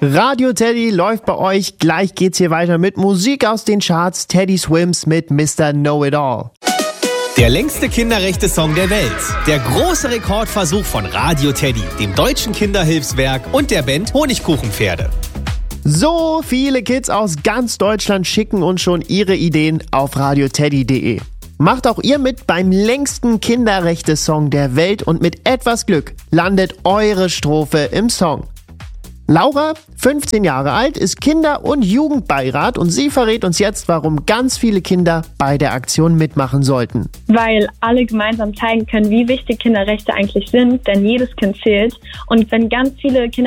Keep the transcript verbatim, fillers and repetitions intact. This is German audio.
Radio Teddy läuft bei euch. Gleich geht's hier weiter mit Musik aus den Charts. Teddy Swims mit Mister Know-It-All. Der längste Kinderrechte-Song der Welt. Der große Rekordversuch von Radio Teddy, dem deutschen Kinderhilfswerk und der Band Honigkuchenpferde. So viele Kids aus ganz Deutschland schicken uns schon ihre Ideen auf radioteddy punkt de. Macht auch ihr mit beim längsten Kinderrechte-Song der Welt und mit etwas Glück landet eure Strophe im Song. Laura, fünfzehn Jahre alt, ist Kinder- und Jugendbeirat und sie verrät uns jetzt, warum ganz viele Kinder bei der Aktion mitmachen sollten. Weil alle gemeinsam zeigen können, wie wichtig Kinderrechte eigentlich sind, denn jedes Kind zählt. Und wenn ganz viele Kinder